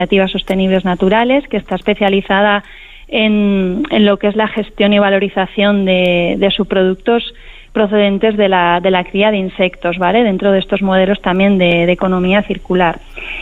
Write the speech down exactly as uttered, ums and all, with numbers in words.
Iniciativas Sostenibles Naturales, que está especializada en, en lo que es la gestión y valorización de, de subproductos procedentes de la, de la cría de insectos, ¿vale? Dentro de estos modelos también de, de economía circular.